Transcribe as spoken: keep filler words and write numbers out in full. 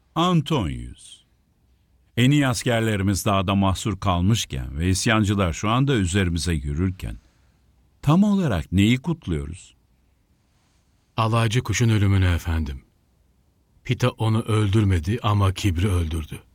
Antonius. En iyi askerlerimiz dağda mahsur kalmışken ve isyancılar şu anda üzerimize yürürken tam olarak neyi kutluyoruz? Alaycı kuşun ölümünü efendim. Pita onu öldürmedi ama kibri öldürdü.